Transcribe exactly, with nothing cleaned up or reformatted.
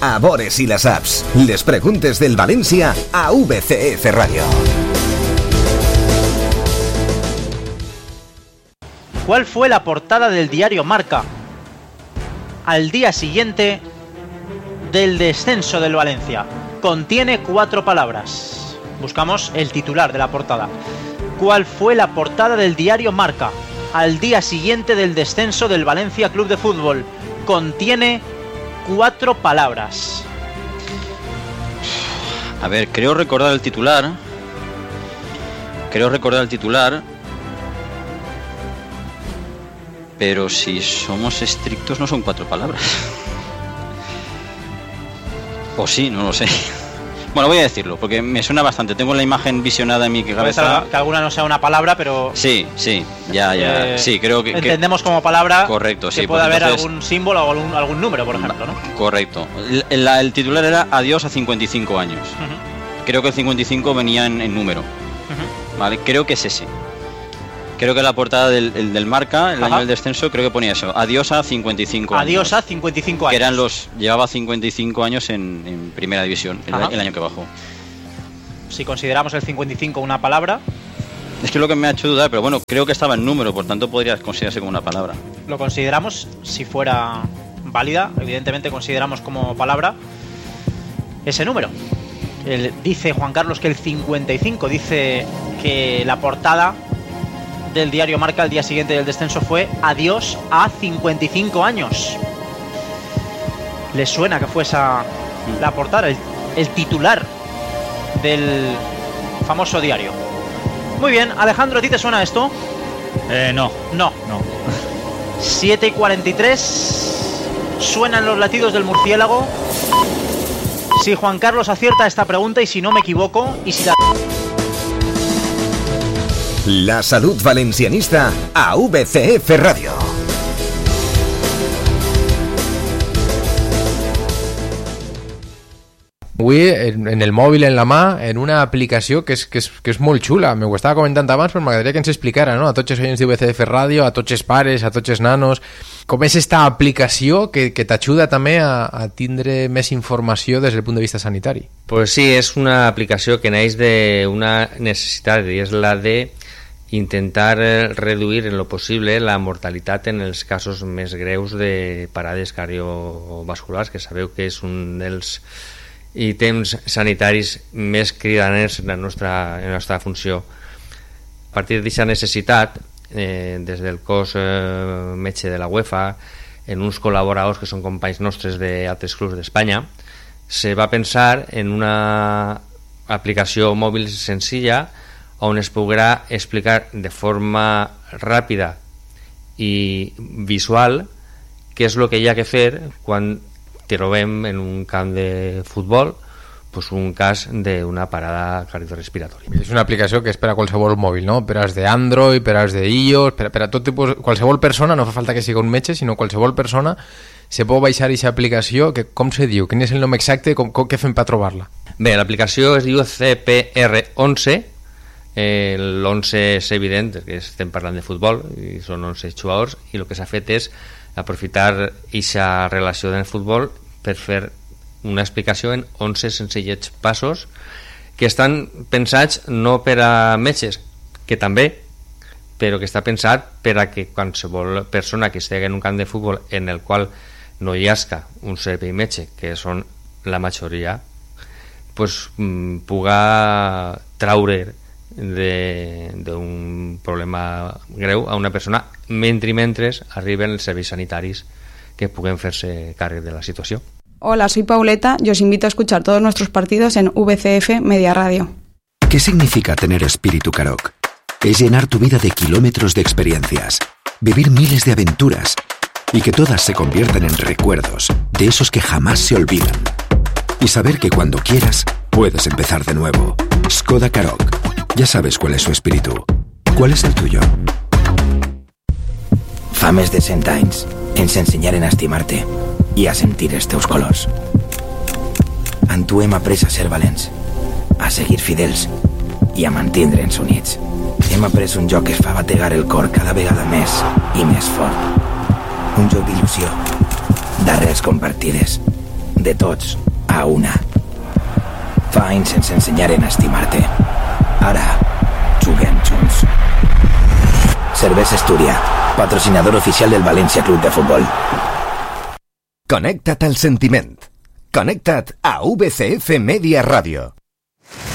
a Bores i les Apps. Les preguntes del València a V C F Radio. ¿Cuál fue la portada del diario Marca al día siguiente del descenso del Valencia? Contiene cuatro palabras. Buscamos el titular de la portada. ¿Cuál fue la portada del diario Marca al día siguiente del descenso del Valencia Club de Fútbol? Contiene cuatro palabras. A ver, creo recordar el titular. Creo recordar el titular. Pero si somos estrictos no son cuatro palabras. O sí, no lo sé. Bueno, voy a decirlo, porque me suena bastante. Tengo la imagen visionada en mi cabeza. Que alguna no sea una palabra, pero... Sí, sí, ya, ya. Eh, sí, creo que... Entendemos como palabra... Correcto, sí. Que puede haber entonces, algún símbolo o algún, algún número, por ejemplo, ¿no? Correcto. El, el, el titular era Adiós a cincuenta y cinco años. Uh-huh. Creo que el cincuenta y cinco venía en, en número. Uh-huh. Vale, creo que es ese. Creo que la portada del, el, del Marca, el Ajá. año del descenso, creo que ponía eso. Adiós a cincuenta y cinco años. Adiós a cincuenta y cinco años. Que eran los... Llevaba cincuenta y cinco años en, en Primera División, el, el año que bajó. Si consideramos el cincuenta y cinco una palabra... Es que lo que me ha hecho dudar, pero bueno, creo que estaba en número, por tanto podría considerarse como una palabra. Lo consideramos, si fuera válida, evidentemente consideramos como palabra ese número. El, dice Juan Carlos que el cincuenta y cinco, dice que la portada del diario Marca al día siguiente del descenso fue Adiós a cincuenta y cinco años. ¿Les suena que fue esa la portada, el, el titular del famoso diario? Muy bien, Alejandro, ¿a ti te suena esto? Eh, no. No. No. siete y cuarenta y tres. Suenan los latidos del murciélago. Si Juan Carlos acierta esta pregunta y si no me equivoco, y si la... La salud valencianista a V C F Radio. Avui en, en el mòbil, en la mà, en una aplicació que és, que és, que és molt xula. M'ho estava comentant abans, però m'agradaria que ens explicara, no? A tots els oients de V C F Radio, a tots els pares, a tots els nanos, com és esta aplicació que, que t'ajuda també a, a tindre més informació des del punt de vista sanitari. Pues sí, és una aplicació que neix d'una necessitat, i és la de intentar reduir en lo possible la mortalitat en els casos més greus de parades cardiovasculars, que sabeu que és un dels ítems sanitaris més cridaners en la nostra, en la nostra funció. A partir d'aquesta necessitat, eh, des del cos eh, metge de la UEFA, en uns col·laboradors que són companys nostres d'altres clubs d'Espanya, se va pensar en una aplicació mòbil senzilla on es podrà explicar de forma ràpida i visual què és el que hi ha que fer quan trobem en un camp de futbol pues un cas d'una parada cardiorrespiratòria. És una aplicació que és per a qualsevol mòbil, no? Per als d'Android, per als d'iOS, per, per a tot tipus, qualsevol persona, no fa falta que sigui un metge, sinó qualsevol persona se pot baixar aquesta aplicació, que com se diu? Quin és el nom exacte? Com, com, què fem per trobar-la? Bé, l'aplicació es diu C P R onze. Eh, l'onze és evident que estem parlant de futbol i són onze jugadors, i el que s'ha fet és aprofitar aquesta relació del futbol per fer una explicació en onze senzillets passos que estan pensats no per a metges, que també, però que està pensat per a que qualsevol persona que estigui en un camp de futbol en el qual no hi hagi un servei metge, que són la majoria, pues, puga traure d'un problema greu a una persona mentre i mentre arriben els serveis sanitaris que puguen fer-se càrrec de la situació. Hola, soy Pauleta y os invito a escuchar todos nuestros partidos en V C F Media Radio. ¿Qué significa tener espíritu Karoq? Es llenar tu vida de kilómetros de experiencias, vivir miles de aventuras y que todas se conviertan en recuerdos de esos que jamás se olvidan. Y saber que cuando quieras puedes empezar de nuevo. Skoda Karoq. Ya sabes cuál es su espíritu. ¿Cuál es el tuyo? Fa més de cent anys ens ensenyaren a estimar-te i a sentir els teus colors. En tu hem après a ser valents, a seguir fidels i a mantindre'ns units. Hem après un joc que es fa bategar el cor cada vegada més i més fort. Un joc d'il·lusió, d'arrels compartides, de tots a una. Fa anys ens ensenyaren a estimar-te. Ara juguem junts. Cervesa Astúria, patrocinador oficial del València Club de Futbol. Connecta't al sentiment. Connecta't a V C F Media Radio.